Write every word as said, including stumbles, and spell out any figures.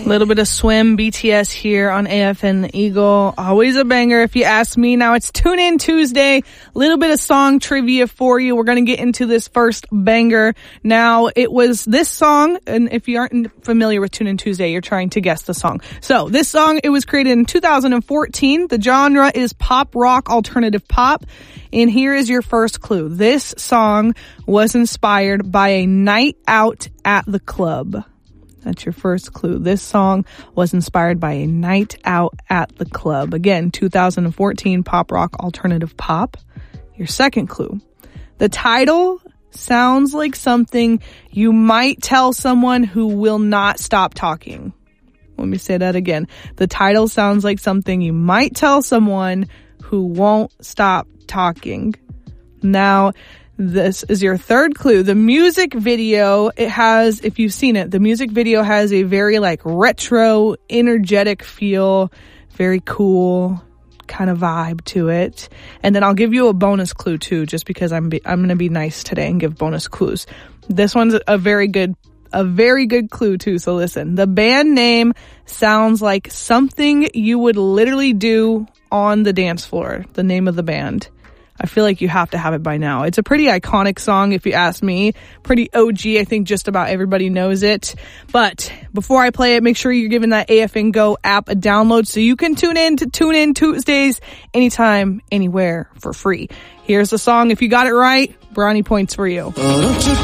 Little bit of Swim, B T S here on A F N Eagle. Always a banger if you ask me. Now it's Tune In Tuesday. Little bit of song trivia for you. We're going to get into this first banger. Now it was this song, and if you aren't familiar with Tune In Tuesday, you're trying to guess the song. So this song, it was created in two thousand fourteen. The genre is pop rock alternative pop. And here is your first clue. This song was inspired by a night out at the club. That's your first clue. This song was inspired by a night out at the club. Again, two thousand fourteen pop rock alternative pop. Your second clue. The title sounds like something you might tell someone who will not stop talking. Let me say that again. The title sounds like something you might tell someone who won't stop talking. Now, this is your third clue. The music video, it has, if you've seen it, the music video has a very like retro, energetic feel, very cool kind of vibe to it. And then I'll give you a bonus clue too, just because I'm be, I'm going to be nice today and give bonus clues. This one's a very good, a very good clue too. So listen, the band name sounds like something you would literally do on the dance floor. The name of the band. I feel like you have to have it by now. It's a pretty iconic song, if you ask me. Pretty O G. I think just about everybody knows it. But before I play it, make sure you're giving that A F N Go app a download so you can tune in to Tune In Tuesdays anytime, anywhere for free. Here's the song. If you got it right, brownie points for you. Oh, don't you